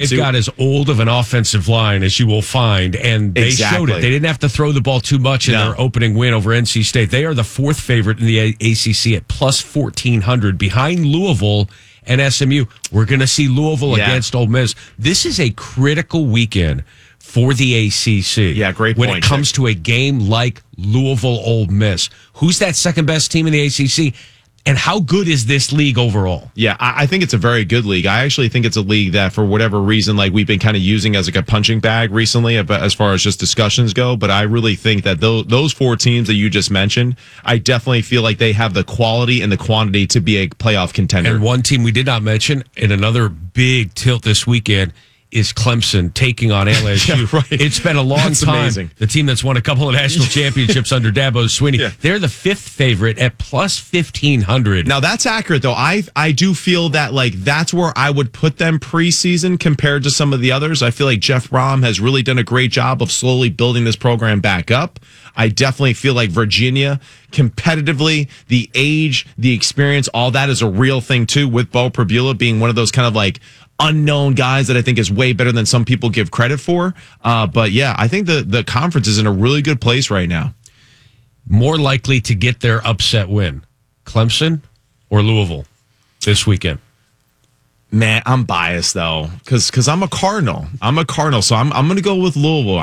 They've got as old of an offensive line as you will find, and they showed it. They didn't have to throw the ball too much in their opening win over NC State. They are the fourth favorite in the ACC at plus 1,400 behind Louisville and SMU. We're going to see Louisville against Ole Miss. This is a critical weekend for the ACC. Yeah, great point. When it comes to a game like Louisville-Ole Miss, who's that second-best team in the ACC? And how good is this league overall? Yeah, I think it's a very good league. I actually think it's a league that, for whatever reason, like we've been kind of using as like a punching bag recently, as far as just discussions go. But I really think that those four teams that you just mentioned, I definitely feel like they have the quality and the quantity to be a playoff contender. And one team we did not mention, in another big tilt this weekend, is Clemson taking on LSU. Yeah, right. It's been a long time. Amazing. The team that's won a couple of national championships under Dabo Swinney. Yeah. They're the fifth favorite at plus 1,500. Now, that's accurate, though. I do feel that, like, that's where I would put them preseason compared to some of the others. I feel like Jeff Brom has really done a great job of slowly building this program back up. I definitely feel like Virginia, competitively, the age, the experience, all that is a real thing, too, with Bo Pribula being one of those kind of, like, unknown guys that I think is way better than some people give credit for. But yeah, I think the conference is in a really good place right now. More likely to get their upset win, Clemson or Louisville this weekend? Man, I'm biased though, because I'm a Cardinal. So I'm going to go with Louisville.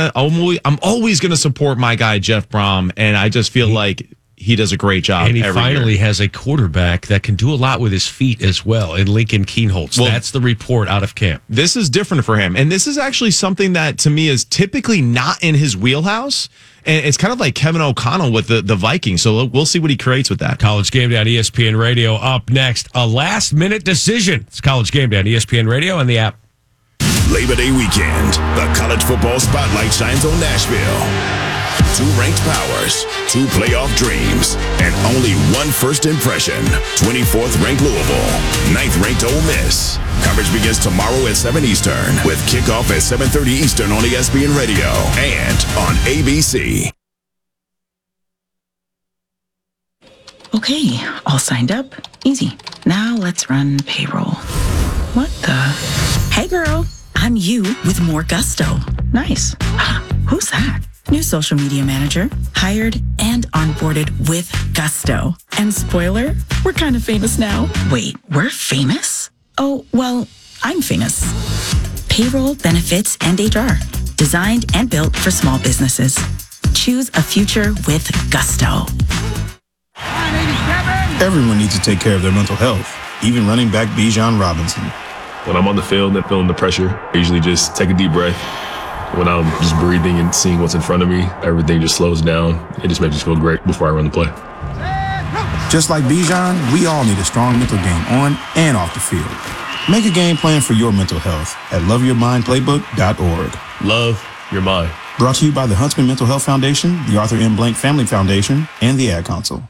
I'm always going to support my guy Jeff Brom, and I just feel like he does a great job. And he finally has a quarterback that can do a lot with his feet as well in Lincoln Kienholz. Well, that's the report out of camp. This is different for him. And this is actually something that, to me, is typically not in his wheelhouse. And it's kind of like Kevin O'Connell with the Vikings. So we'll see what he creates with that. College Game Day on ESPN Radio. Up next, a last-minute decision. It's College Game Day on ESPN Radio and the app. Labor Day weekend, the college football spotlight shines on Nashville. 2 ranked powers, 2 playoff dreams, and only 1 first impression. 24th ranked Louisville, 9th ranked Ole Miss. Coverage begins tomorrow at 7 Eastern with kickoff at 7:30 Eastern on ESPN Radio and on ABC. Okay, all signed up. Easy. Now let's run payroll. What the? Hey girl, I'm you with more gusto. Nice. Who's that? New social media manager, hired and onboarded with gusto. And spoiler, we're kind of famous now. Wait, we're famous? Oh, well, I'm famous. Payroll, benefits, and HR. Designed and built for small businesses. Choose a future with gusto. Everyone needs to take care of their mental health, even running back Bijan Robinson. When I'm on the field and feeling the pressure, I usually just take a deep breath. When I'm just breathing and seeing what's in front of me, everything just slows down. It just makes me feel great before I run the play. Just like Bijan, we all need a strong mental game on and off the field. Make a game plan for your mental health at loveyourmindplaybook.org. Love your mind. Brought to you by the Huntsman Mental Health Foundation, the Arthur M. Blank Family Foundation, and the Ad Council.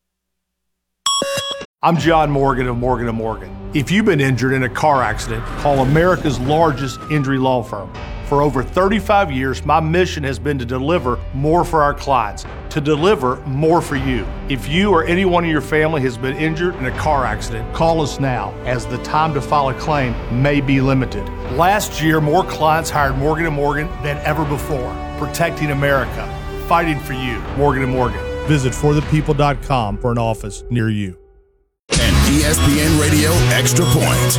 I'm John Morgan of Morgan & Morgan. If you've been injured in a car accident, call America's largest injury law firm. For over 35 years, my mission has been to deliver more for our clients, to deliver more for you. If you or anyone in your family has been injured in a car accident, call us now, as the time to file a claim may be limited. Last year, more clients hired Morgan & Morgan than ever before, protecting America, fighting for you. Morgan & Morgan. Visit forthepeople.com for an office near you. And ESPN Radio Extra Point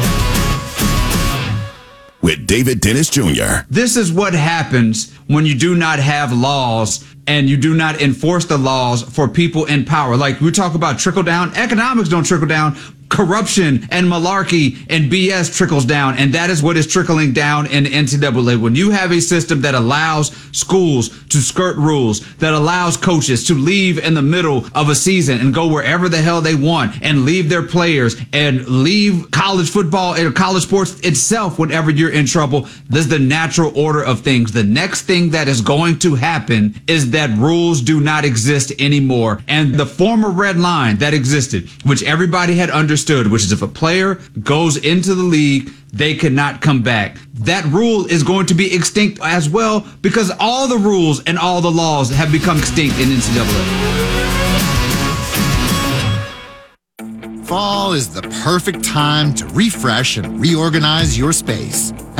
with David Dennis Jr. This is what happens when you do not have laws and you do not enforce the laws for people in power. Like we talk about trickle down, economics don't trickle down. Corruption and malarkey and BS trickles down, and that is what is trickling down in NCAA. When you have a system that allows schools to skirt rules, that allows coaches to leave in the middle of a season and go wherever the hell they want and leave their players and leave college football and college sports itself whenever you're in trouble, this is the natural order of things. The next thing that is going to happen is that rules do not exist anymore. And the former red line that existed, which everybody had understood, which is if a player goes into the league, they cannot come back. That rule is going to be extinct as well because all the rules and all the laws have become extinct in NCAA. Fall is the perfect time to refresh and reorganize your space.